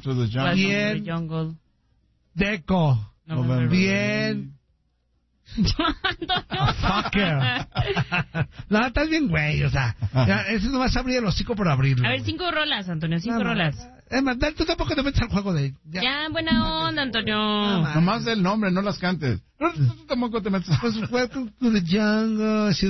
to the Jungle. Bien. Jungle. Deco. November Bien. Fucker. No, estás bien, güey, o sea, ya, eso no vas a abrir el hocico por abrirlo. A ver, 5 rolas, Antonio, 5 rolas. Es más, tú tampoco te metes al juego de... Ya, buena onda, Antonio. Nomás el nombre, no las cantes. No, tú tampoco te metes. Pues, welcome to the jungle.